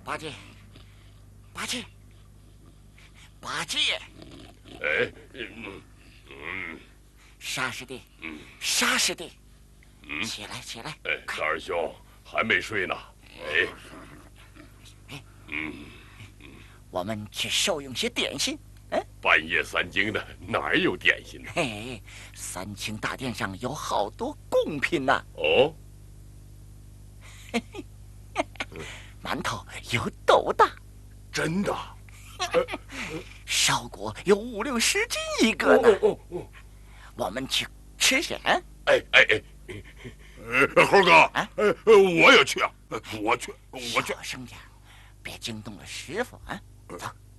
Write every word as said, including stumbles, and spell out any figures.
八戒，八戒，八戒！ 哎，嗯嗯， 沙师弟， 嗯， 沙师弟， 嗯， 起来，起来！ 哎，大师兄还没睡呢。哎，嗯， 我们去受用些点心。嗯， 半夜三更的，哪儿有点心呢？ 嘿，三清大殿上有好多贡品呐。 哦， 嘿嘿，馒头有斗大， 真的？ 烧果有五六十斤一个呢。 哦哦哦， 我们去吃去。嗯， 哎哎哎，呃，猴哥， 啊， 呃，我也去啊，我去，我去。 小声点，别惊动了师傅啊。走。